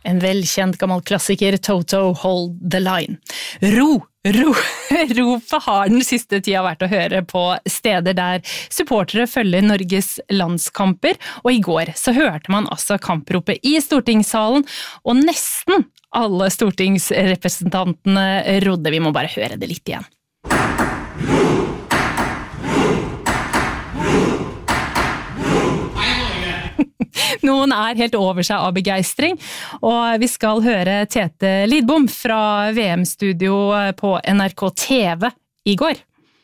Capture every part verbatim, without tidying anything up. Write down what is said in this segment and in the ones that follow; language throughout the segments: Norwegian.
En velkjent gammel klassiker, Toto, Hold the Line. Ro, ro, ropet har den siste tida vært å høre på steder der supportere følger Norges landskamper, og i går så hørte man altså kampropet i stortingssalen, og nesten alle stortingsrepresentantene rodde. Vi må bare høre det litt igjen. Noen er helt over seg av begeistring, og vi skal høre Tete Lidbom fra V M-studio på N R K T V i går.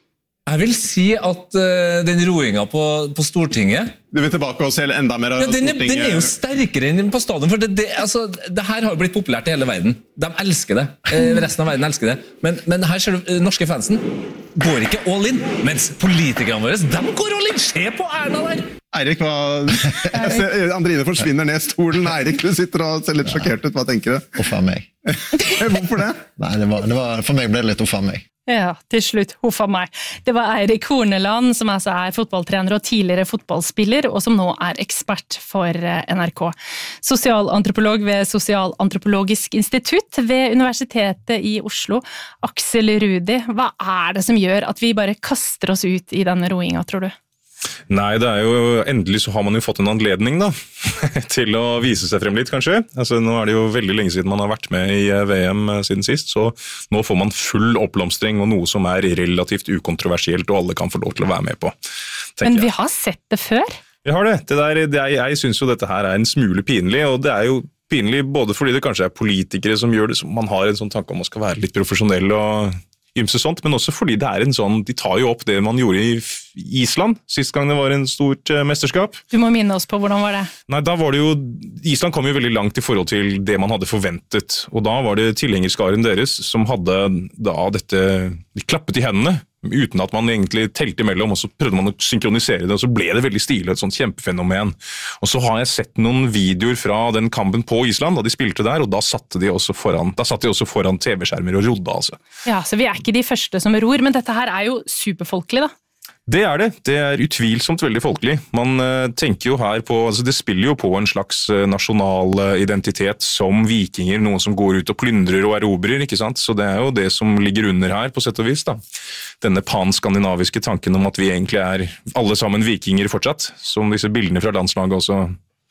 Jeg vil si at uh, den roingen på, på Stortinget... Du vil tilbake og se enda mer av ja, den, er, Stortinget? Den er jo sterkere enn på stadion, for det, det, altså, det her har jo blitt populært i hele verden. De elsker det. Eh, resten av verden elsker det. Men, men her ser du, norske fansen går ikke all in, mens politikerne våre, de går all in. Se på Erna der! Eirik, hva... Jeg ser, Andrine forsvinner ned stolen. Eirik, du sitter og ser litt sjokkert ut. Hva tenker du? Uff av meg. Hvorfor det? Nei, det var, det var, for meg ble det litt uff av meg. Ja, til slutt, huff av meg. Det var Eirik Horneland, som altså er fotballtrener og tidligere fotballspiller, og som nå er ekspert for N R K. Sosialantropolog ved Sosialantropologisk institutt ved Universitetet i Oslo. Aksel Rudi, hva er det som gjør at vi bare kaster oss ut i denne roingen, tror du? Nei, det er jo, endelig så har man jo fått en anledning da, til å vise seg frem litt kanskje. Altså, nå er det jo veldig lenge siden man har vært med i V M siden sist, så nå får man full oppblomstring og noe som er relativt ukontroversielt og alle kan få lov til å være med på. Men vi har sett det før? Vi har det. det, der, det er, jeg synes jo dette her er en smule pinlig, og det er jo pinlig både fordi det kanskje er politikere som gjør det, som man har en sånn tanke om å skal være litt profesjonell og ymse sånt, men også fordi det er en sånn, de tar jo opp det man gjorde i Island, sist gang det var en stort uh, mesterskap. Du må minne oss på hvordan var det? Nei, da var det jo, Island kom jo veldig langt i forhold til det man hadde forventet, og da var det tilhengerskaren deres som hadde da dette, de klappet i hendene, uten at man egentlig telte imellom, og så prøvde man å synkronisere det, og så ble det veldig stilig, et sånt kjempefenomen. Og så har jeg sett noen videoer fra den kampen på Island, da de spilte der, og da satte de også foran, da satt de også foran T V-skjermer og rodde, altså. Ja, så vi er ikke de første som ror, men dette her er jo superfolkelig, da. Det er det. Det er utvilsomt veldig folkelig. Man uh, tenker jo her på, altså det spiller jo på en slags uh, nasjonal uh, identitet som vikinger, noen som går ut og plyndrer og erobrer, ikke sant? Så det er jo det som ligger under her, på sett og vis, da. Denne pan-skandinaviske tanken om at vi egentlig er alle sammen vikinger fortsatt, som disse bildene fra landslaget også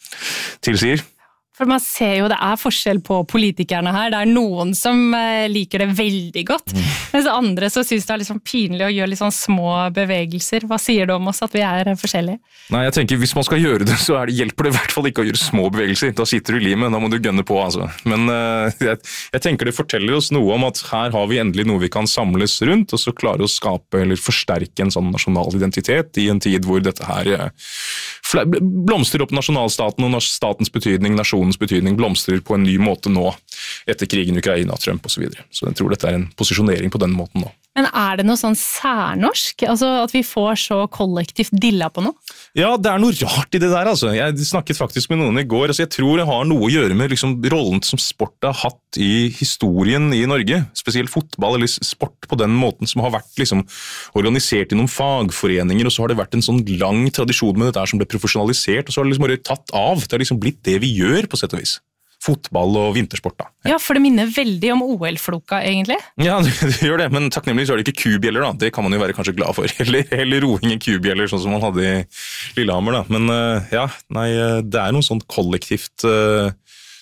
tilsier. For man ser jo det er forskjell på politikerne her. Det er noen som liker det veldig godt, mm. mens andre så synes det er litt sånn pinlig å gjøre litt sånn små bevegelser. Hva sier du om oss at vi er forskjellige? Nei, jeg tenker hvis man skal gjøre det, så er det, hjelper det i hvert fall ikke å gjøre små bevegelser. Da sitter du i limet, da må du gønne på, altså. Men uh, jeg, jeg tenker det forteller oss noe om at her har vi endelig noe vi kan samles rundt, og så klare å skape eller forsterke en sånn nasjonal identitet i en tid hvor dette her uh, blomstrer opp nasjonalstaten og statens betydning, nasjonen betydning blomstrer på en ny måte nå, etter krigen i Ukraina, Trump og så videre. Så jeg tror dette er en posisjonering på den måten nå. Men er det noe sånn særnorsk? Altså at vi får så kollektivt dilla på noe? Ja, det er noe rart i det der, altså. Jeg snakket faktisk med noen i går, altså jeg tror det har noe å gjøre med liksom, rollen som sport har hatt i historien i Norge, spesielt fotball eller sport på den måten som har vært liksom, organisert i noen fagforeninger, og så har det vært en sånn lang tradisjon med dette som ble profesjonalisert, og så har det liksom bare tatt av. Det har liksom blitt det vi gjør på sett og vis. Fotball og vintersport da. Ja, for det minner veldig om O L-floka egentlig. Ja, det, det gjør det, men takknemlig så er det ikke kubjeller da. Det kan man jo være kanskje glad for. Eller, eller roing i kubjeller, sånn som man hadde i Lillehammer da. Men uh, ja, nei, det er noe sånn kollektivt uh,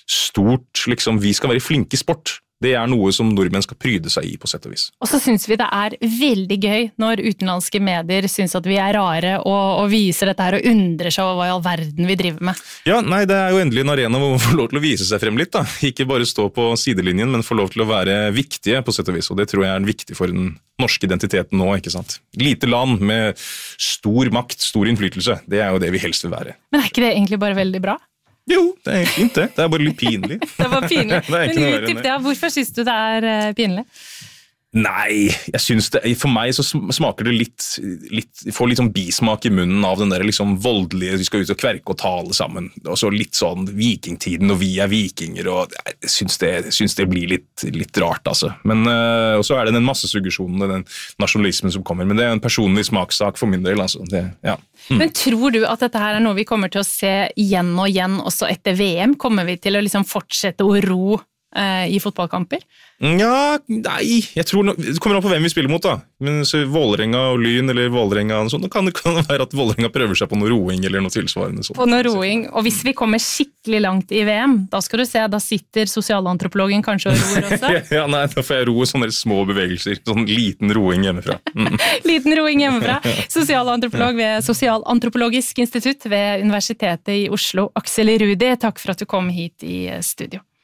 stort, liksom, vi skal være flinke i sport. Det er noe som nordmenn skal pryde seg i på sett og vis. Og så synes vi det er veldig gøy når utenlandske medier synes at vi er rare og, og viser dette her og undrer seg over hva i all verden vi driver med. Ja, nei, det er jo endelig en arena hvor man får lov til å vise seg frem litt da. Ikke bare stå på sidelinjen, men få lov til å være viktige på sett og vis. Og det tror jeg er viktig for den norske identiteten nå, ikke sant? Lite land med stor makt, stor innflytelse. Det er jo det vi helst vil være. Men er ikke det egentlig bare veldig bra? Jo, det er fint det. Det er bare litt pinlig. Det var pinlig. det er Men utdyp det, hvorfor synes du det er pinlig? Nei, jeg synes det, for meg så smaker det litt, litt får litt sånn bismak i munnen av den der liksom voldelige, vi skal ut og kverke og tale sammen, og så litt sånn vikingtiden, og vi er vikinger, og jeg synes det, jeg synes det blir litt, litt rart, altså. Men, og så er det den massesuggesjonen, den nasjonalismen som kommer, men det er en personlig smakssak for min del, altså. Det, ja. Mm. Men tror du at dette her er noe vi kommer til å se igjen og igjen, også etter V M? Kommer vi til å liksom fortsette å ro i fotballkamper? Ja, nei, jeg tror no, det kommer an på hvem vi spiller mot da, men så Vålerenga og Lyn eller Vålerenga og sånt, da kan det kan være at Vålerenga prøver seg på noe roing eller noe tilsvarende sånt. På noe roing, og hvis vi kommer skikkelig langt i V M, da skal du se, da sitter sosialantropologen kanskje og roer også. Ja, nei, da får jeg roe sånne små bevegelser, sånn liten roing hjemmefra. Mm. Liten roing hjemmefra. Sosialantropolog ved Sosialantropologisk institutt ved Universitetet i Oslo, Aksel Rudi, takk for at du kom hit i studio.